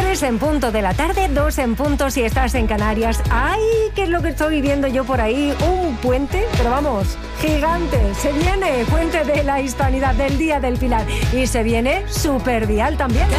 3 en punto de la tarde, 2 en punto si estás en Canarias. ¡Ay! ¿Qué es lo que estoy viendo yo por ahí? Un puente, pero vamos, gigante. Se viene Puente de la Hispanidad, del Día del Pilar. Y se viene Supervial también.